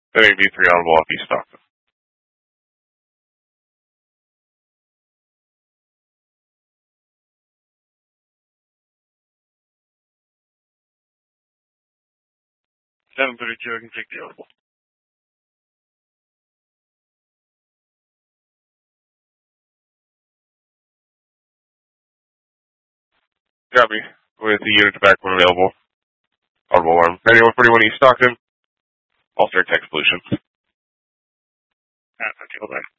NAV3 Audible off East Stockton. I can take the Audible. Got me. With the unit back when available. Audible alarm. 9141 East Stockton. All-Star Tech Solutions. Okay, bye.